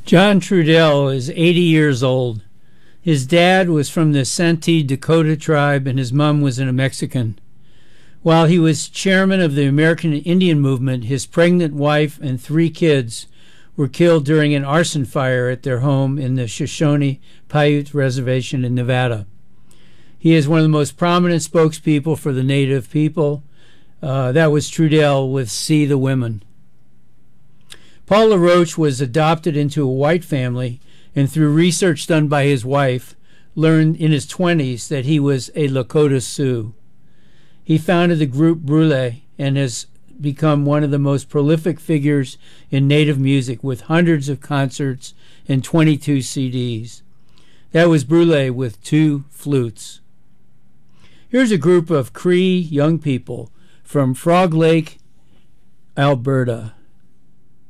John Trudell is 80 years old. His dad was from the Santee Dakota tribe and his mom was a Mexican. While he was chairman of the American Indian Movement, his pregnant wife and 3 kids were killed during an arson fire at their home in the Shoshone Paiute Reservation in Nevada. He is one of the most prominent spokespeople for the Native people. That was Trudell with See the Women. Paul LaRoche was adopted into a white family and through research done by his wife, learned in his 20s that he was a Lakota Sioux. He founded the group Brule and has become one of the most prolific figures in Native music with hundreds of concerts and 22 CDs. That was Brule with 2 flutes. Here's a group of Cree young people from Frog Lake, Alberta.